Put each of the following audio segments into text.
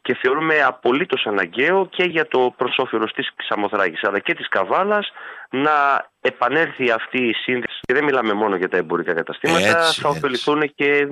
και θεωρούμε απολύτως αναγκαίο και για το προσόφυρος της Σαμοθράκης αλλά και της Καβάλας να επανέλθει αυτή η σύνδεση. Και δεν μιλάμε μόνο για τα εμπορικά καταστήματα, θα ωφεληθούν και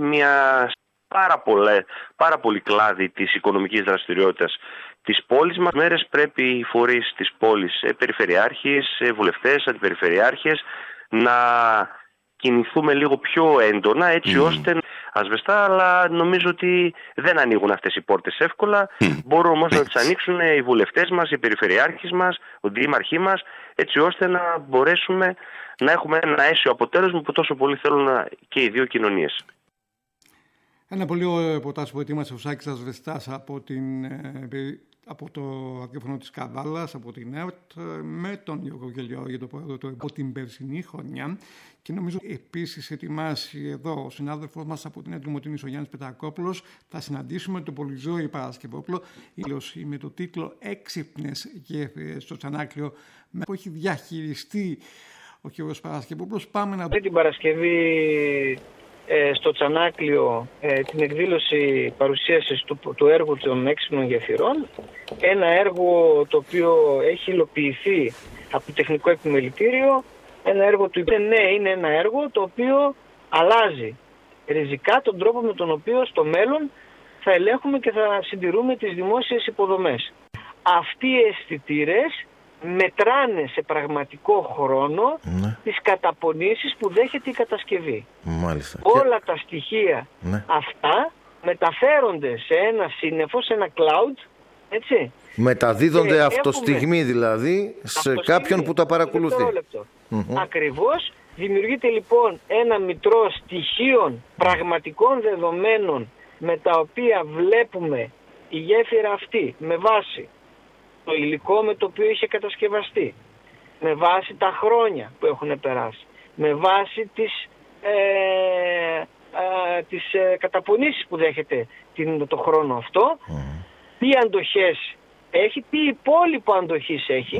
πάρα πολλοί κλάδοι της οικονομικής δραστηριότητας της πόλης μας. Μέρες πρέπει οι φορείς της πόλης, περιφερειάρχες, βουλευτές, αντιπεριφερειάρχες, να κινηθούμε λίγο πιο έντονα έτσι ώστε ασβεστά, αλλά νομίζω ότι δεν ανοίγουν αυτές οι πόρτες εύκολα. Μπορούν όμως να τις ανοίξουν οι βουλευτές μας, οι περιφερειάρχες μας, οι δήμαρχοί μας, έτσι ώστε να μπορέσουμε να έχουμε ένα αίσιο αποτέλεσμα που τόσο πολύ θέλουν και οι δύο κοινωνίες. Ένα πολύ ωραίο ρεπορτάζ που ετοίμασε ο Σάκης Ασβεστάς από το ραδιόφωνο της Καβάλας, από την ΕΡΤ, με τον Γιώργο Γελιό το πρόεδρο του από την περσινή χρονιά. Και νομίζω επίσης ετοιμάσει εδώ ο συνάδελφός μας από την ΕΡΤ Δημοτήνης, ο Γιάννης Πετρακόπουλος. Θα συναντήσουμε τον Πολυζώη Παρασκευόπουλο με το τίτλο «Έξυπνες γέφυρες» στο Τσανάκλειο, που έχει διαχειριστεί ο κ. Παρασκευόπουλος. Πάμε να δούμε την Παρασκευή στο Τσανάκλειο την εκδήλωση παρουσίασης του έργου των έξυπνων γεφυρών. Ένα έργο το οποίο έχει υλοποιηθεί από το Τεχνικό Επιμελητήριο. Ένα έργο είναι ένα έργο το οποίο αλλάζει ριζικά τον τρόπο με τον οποίο στο μέλλον θα ελέγχουμε και θα συντηρούμε τις δημόσιες υποδομές. Αυτοί οι αισθητήρες μετράνε σε πραγματικό χρόνο τις καταπονήσεις που δέχεται η κατασκευή. Μάλιστα. Όλα τα στοιχεία αυτά μεταφέρονται σε ένα σύννεφο, σε ένα cloud, έτσι. Μεταδίδονται αυτοστιγμή δηλαδή σε κάποιον που τα παρακολουθεί. Ακριβώς. Δημιουργείται λοιπόν ένα μητρό στοιχείων πραγματικών δεδομένων με τα οποία βλέπουμε η γέφυρα αυτή με βάση το υλικό με το οποίο είχε κατασκευαστεί, με βάση τα χρόνια που έχουν περάσει, με βάση τις καταπονήσεις που δέχεται το χρόνο αυτό, τι αντοχές έχει, τι υπόλοιπο αντοχής έχει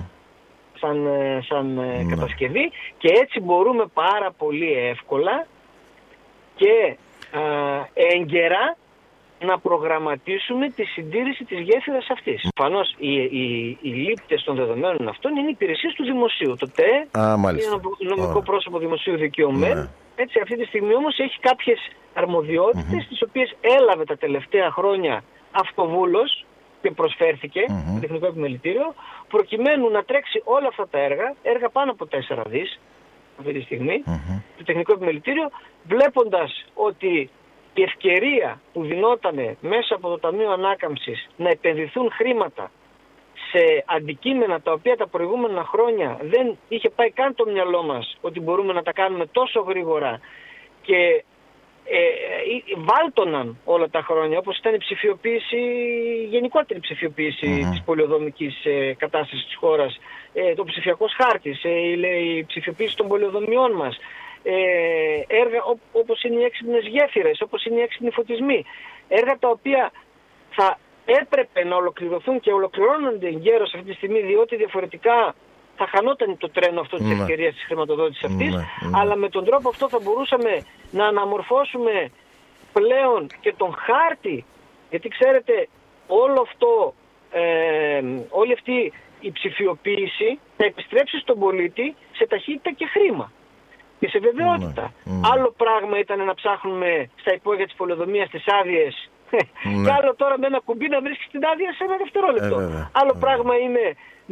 σαν κατασκευή, και έτσι μπορούμε πάρα πολύ εύκολα και έγκαιρα να προγραμματίσουμε τη συντήρηση της γέφυρας αυτής. Προφανώς οι λήπτες των δεδομένων αυτών είναι οι υπηρεσίες του δημοσίου. Το ΤΕ είναι νομικό πρόσωπο δημοσίου δικαιωμένου. Έτσι, αυτή τη στιγμή όμως έχει κάποιες αρμοδιότητες τις οποίες έλαβε τα τελευταία χρόνια αυτοβούλος και προσφέρθηκε στο Τεχνικό Επιμελητήριο, προκειμένου να τρέξει όλα αυτά τα έργα πάνω από 4 δις αυτή τη στιγμή, το Τεχνικό Επιμελητήριο, βλέποντας ότι η ευκαιρία που δινότανε μέσα από το Ταμείο Ανάκαμψης να επενδυθούν χρήματα σε αντικείμενα τα οποία τα προηγούμενα χρόνια δεν είχε πάει καν το μυαλό μας ότι μπορούμε να τα κάνουμε τόσο γρήγορα και βάλτωναν όλα τα χρόνια, όπως ήταν η ψηφιοποίηση, γενικότερη ψηφιοποίηση της πολεοδομικής κατάστασης της χώρας, το ψηφιακός χάρτης, η ψηφιοποίηση των πολεοδομιών μας, έργα όπως είναι οι έξυπνες γέφυρες, όπως είναι οι έξυπνοι φωτισμοί, έργα τα οποία θα έπρεπε να ολοκληρωθούν και ολοκληρώνονται εγκαίρως αυτή τη στιγμή, διότι διαφορετικά θα χανόταν το τρένο αυτό της ευκαιρίας της χρηματοδότησης αυτής, αλλά με τον τρόπο αυτό θα μπορούσαμε να αναμορφώσουμε πλέον και τον χάρτη, γιατί ξέρετε όλο αυτό, όλη αυτή η ψηφιοποίηση θα επιστρέψει στον πολίτη σε ταχύτητα και χρήμα και σε βεβαιότητα. Άλλο πράγμα ήταν να ψάχνουμε στα υπόγεια της πολεοδομίας τις άδειες και άλλο τώρα με ένα κουμπί να βρίσκεις την άδεια σε ένα δευτερόλεπτο. Άλλο πράγμα είναι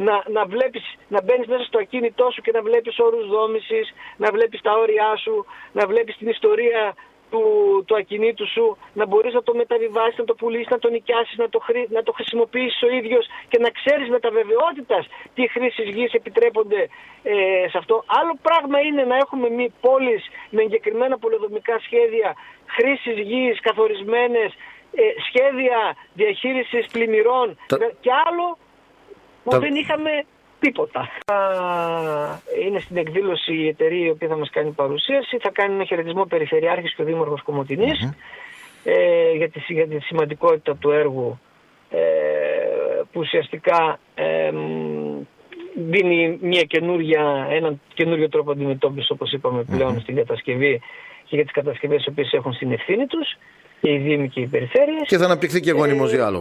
να μπαίνεις μέσα στο ακίνητό σου και να βλέπεις όρους δόμησης, να βλέπεις τα όρια σου, να βλέπεις την ιστορία του ακινήτου σου, να μπορείς να το μεταβιβάσεις, να το πουλήσεις, να το νοικιάσεις, να το χρησιμοποιήσεις ο ίδιος και να ξέρεις με τα βεβαιότητας τι χρήσεις γης επιτρέπονται σε αυτό. Άλλο πράγμα είναι να έχουμε πόλεις με εγκεκριμένα πολεοδομικά σχέδια χρήσης γης καθορισμένες, σχέδια διαχείρισης πλημμυρών και άλλο που δεν είχαμε τίποτα. Είναι στην εκδήλωση η εταιρεία η οποία θα μας κάνει παρουσίαση. Θα κάνει ένα χαιρετισμό περιφερειάρχης και ο Δήμαρχος Κομοτηνής για τη σημαντικότητα του έργου που ουσιαστικά δίνει έναν καινούριο τρόπο αντιμετώπισης, όπως είπαμε πλέον, στην κατασκευή και για τις κατασκευές οι οποίες έχουν στην ευθύνη τους και οι Δήμοι και οι περιφέρειες. Και θα αναπτυχθεί και γόνιμος διάλογος.